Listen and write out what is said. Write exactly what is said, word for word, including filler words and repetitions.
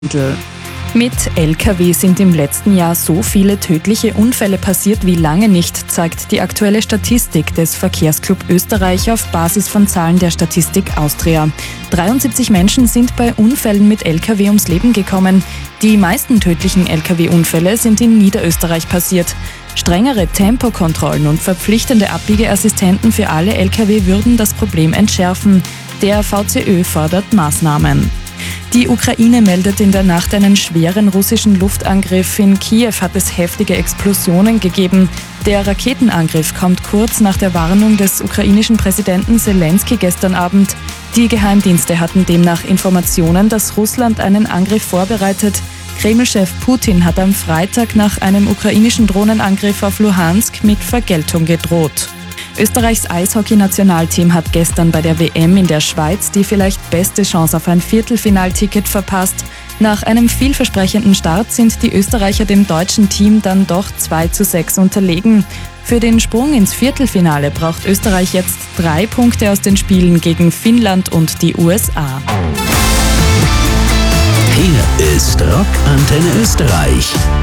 Mit L K W sind im letzten Jahr so viele tödliche Unfälle passiert wie lange nicht, zeigt die aktuelle Statistik des Verkehrsclub Österreich auf Basis von Zahlen der Statistik Austria. dreiundsiebzig Menschen sind bei Unfällen mit L K W ums Leben gekommen. Die meisten tödlichen L K W-Unfälle sind in Niederösterreich passiert. Strengere Tempokontrollen und verpflichtende Abbiegeassistenten für alle L K W würden das Problem entschärfen. Der V C Ö fordert Maßnahmen. Die Ukraine meldet in der Nacht einen schweren russischen Luftangriff. In Kiew hat es heftige Explosionen gegeben. Der Raketenangriff kommt kurz nach der Warnung des ukrainischen Präsidenten Selenskyj gestern Abend. Die Geheimdienste hatten demnach Informationen, dass Russland einen Angriff vorbereitet. Kreml-Chef Putin hat am Freitag nach einem ukrainischen Drohnenangriff auf Luhansk mit Vergeltung gedroht. Österreichs Eishockey-Nationalteam hat gestern bei der W M in der Schweiz die vielleicht beste Chance auf ein Viertelfinalticket verpasst. Nach einem vielversprechenden Start sind die Österreicher dem deutschen Team dann doch zwei zu sechs unterlegen. Für den Sprung ins Viertelfinale braucht Österreich jetzt drei Punkte aus den Spielen gegen Finnland und die U S A. Hier ist Rock Antenne Österreich.